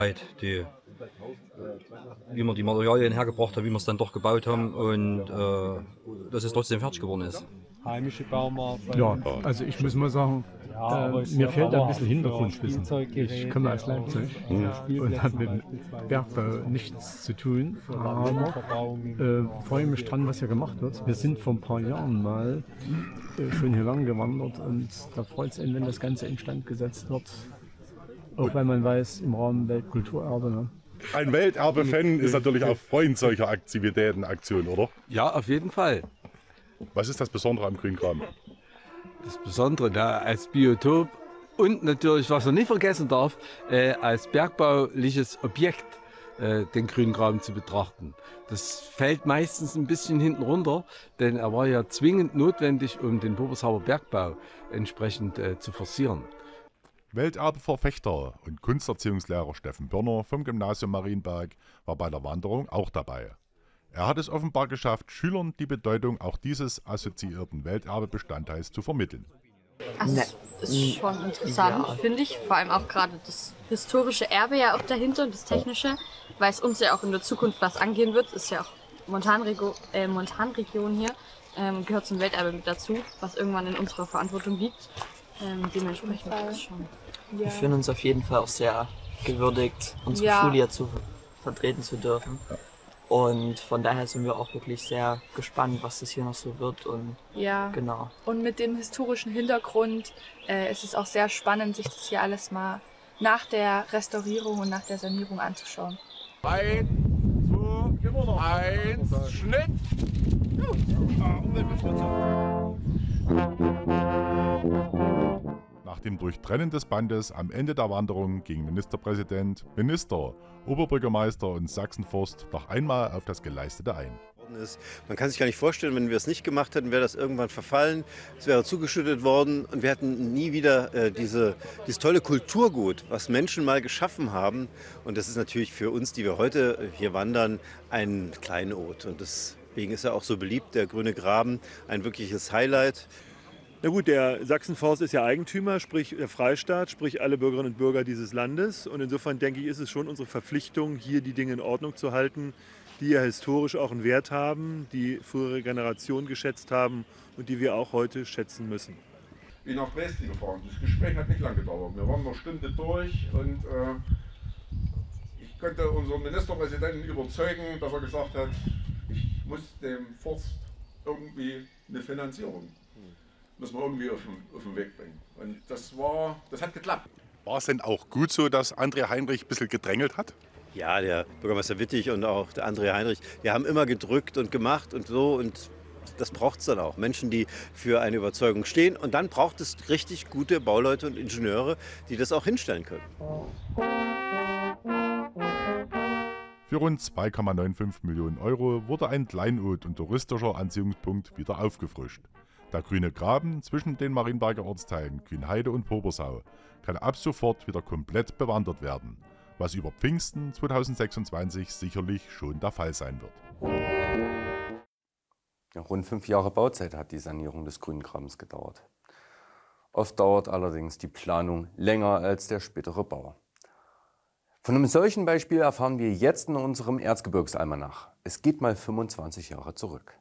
die, wie wir die Materialien hergebracht haben, wie wir es dann doch gebaut haben und dass es trotzdem fertig geworden ist. Heimische Baumarkt. Ja, also ich muss mal sagen, mir fehlt ein bisschen Hintergrundwissen. Ich komme aus Leipzig und habe mit dem Bergbau nichts zu tun, aber freue mich dran, was hier gemacht wird. Wir sind vor ein paar Jahren mal schon hier lang gewandert und da freut es einen, wenn das Ganze instand gesetzt wird. Auch wenn man weiß, im Rahmen Weltkulturerbe. Ne? Ein Welterbe-Fan ist natürlich auch Freund solcher Aktivitäten, Aktionen, oder? Ja, auf jeden Fall. Was ist das Besondere am Grüngraben? Das Besondere da als Biotop und natürlich, was man nicht vergessen darf, als bergbauliches Objekt den Grüngraben zu betrachten. Das fällt meistens ein bisschen hinten runter, denn er war ja zwingend notwendig, um den Bobershauer Bergbau entsprechend zu forcieren. Welterbe-Verfechter und Kunsterziehungslehrer Steffen Birner vom Gymnasium Marienberg war bei der Wanderung auch dabei. Er hat es offenbar geschafft, Schülern die Bedeutung auch dieses assoziierten Welterbebestandteils zu vermitteln. Also es ist schon interessant, finde ich. Vor allem auch gerade das historische Erbe ja auch dahinter und das Technische, weil es uns ja auch in der Zukunft was angehen wird. Ist ja auch Montanregion hier, gehört zum Welterbe mit dazu, was irgendwann in unserer Verantwortung liegt. Dementsprechend ist es schon. Ja. Wir fühlen uns auf jeden Fall auch sehr gewürdigt, unsere Schule hier vertreten zu dürfen. Und von daher sind wir auch wirklich sehr gespannt, was das hier noch so wird. Und genau. Und mit dem historischen Hintergrund ist es auch sehr spannend, sich das hier alles mal nach der Restaurierung und nach der Sanierung anzuschauen. 3, 2, 1, Schnitt! Nach dem Durchtrennen des Bandes am Ende der Wanderung ging Ministerpräsident, Minister, Oberbürgermeister und Sachsenforst noch einmal auf das Geleistete ein. Man kann sich gar nicht vorstellen, wenn wir es nicht gemacht hätten, wäre das irgendwann verfallen, es wäre zugeschüttet worden und wir hätten nie wieder dieses tolle Kulturgut, was Menschen mal geschaffen haben. Und das ist natürlich für uns, die wir heute hier wandern, ein Kleinod. Und deswegen ist er auch so beliebt, der Grüne Graben, ein wirkliches Highlight. Na gut, der Sachsenforst ist ja Eigentümer, sprich der Freistaat, sprich alle Bürgerinnen und Bürger dieses Landes. Und insofern denke ich, ist es schon unsere Verpflichtung, hier die Dinge in Ordnung zu halten, die ja historisch auch einen Wert haben, die frühere Generationen geschätzt haben und die wir auch heute schätzen müssen. Ich bin nach Dresden gefahren. Das Gespräch hat nicht lange gedauert. Wir waren eine Stunde durch und ich konnte unseren Ministerpräsidenten überzeugen, dass er gesagt hat, ich muss dem Forst irgendwie eine Finanzierung müssen wir irgendwie auf den Weg bringen. Und das hat geklappt. War es denn auch gut so, dass André Heinrich ein bisschen gedrängelt hat? Ja, der Bürgermeister Wittig und auch der André Heinrich, die haben immer gedrückt und gemacht und so. Und das braucht es dann auch. Menschen, die für eine Überzeugung stehen. Und dann braucht es richtig gute Bauleute und Ingenieure, die das auch hinstellen können. Für rund 2,95 Millionen Euro wurde ein Kleinod und touristischer Anziehungspunkt wieder aufgefrischt. Der Grüne Graben zwischen den Marienberger Ortsteilen Kühnheide und Bobershau kann ab sofort wieder komplett bewandert werden, was über Pfingsten 2026 sicherlich schon der Fall sein wird. Ja, rund 5 Jahre Bauzeit hat die Sanierung des Grünen Grabens gedauert. Oft dauert allerdings die Planung länger als der spätere Bau. Von einem solchen Beispiel erfahren wir jetzt in unserem Erzgebirgsalmanach. Es geht mal 25 Jahre zurück.